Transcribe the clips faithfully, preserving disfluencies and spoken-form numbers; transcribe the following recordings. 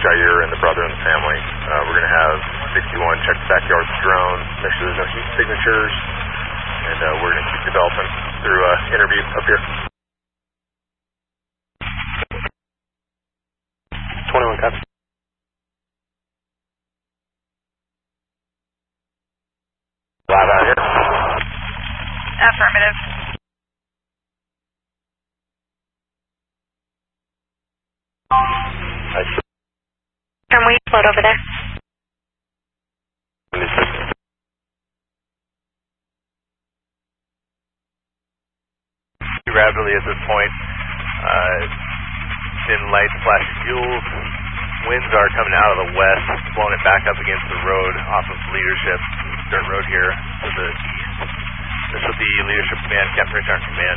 Jair and the brother and the family. Uh, we're going to have sixty-one check the backyard with drone, make sure there's no heat signatures, and uh, we're going to keep developing through uh, interview up here. twenty-one copy. Live out here. Affirmative. I see. Can we float over there? Rapidly at this point. Uh, thin lights, flashing fuels. Winds are coming out of the west, blowing it back up against the road off of Leadership, dirt road here to the east. This will be Leadership Command, Captain Rich, our command.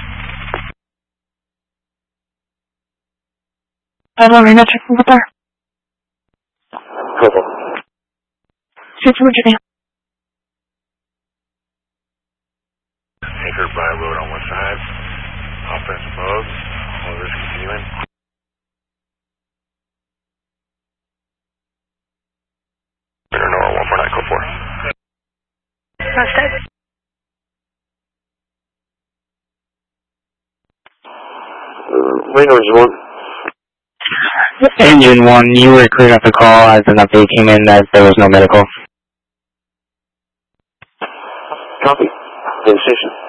I'm already not checking over there. Cool. Six Virginia. Anchored by road on one side. Offensive mode. All risk continuing. Center Nora one four nine code four. Mustang. Wait, Engine one. Engine one, you were cleared up the call as an update came in that there was no medical. Copy. In station.